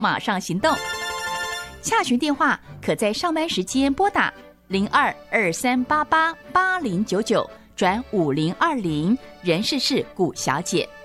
马上行动。洽询电话可在上班时间拨打0223888099转5020，人事是古小姐。